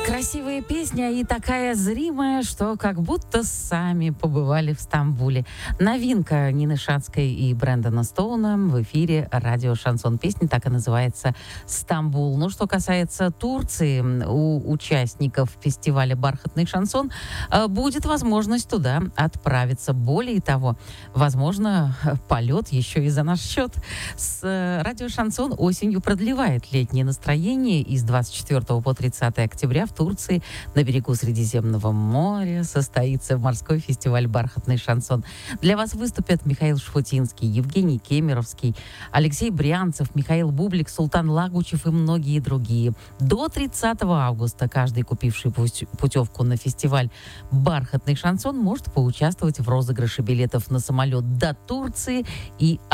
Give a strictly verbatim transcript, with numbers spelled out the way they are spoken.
Красивая песня и такая зримая, что как будто сами побывали в Стамбуле. Новинка Нины Шацкой и Брэндона Стоуна в эфире радио «Шансон». Песня так и называется «Стамбул». Ну, что касается Турции, у участников фестиваля «Бархатный шансон» будет возможность туда отправиться. Более того, возможно, полет еще и за наш счет. С радио «Шансон» осенью продлевает летнее настроение. И с двадцать четвёртого по тридцатое октября в Турции на берегу Средиземного моря состоится морской фестиваль «Бархатный шансон». Для вас выступят Михаил Шфутинский, Евгений Кемеровский, Алексей Брянцев, Михаил Бублик, Султан Лагучев и многие другие. До тридцатого августа каждый, купивший путевку на фестиваль «Бархатный шансон», может поучаствовать в розыгрыше билетов на самолет до Турции и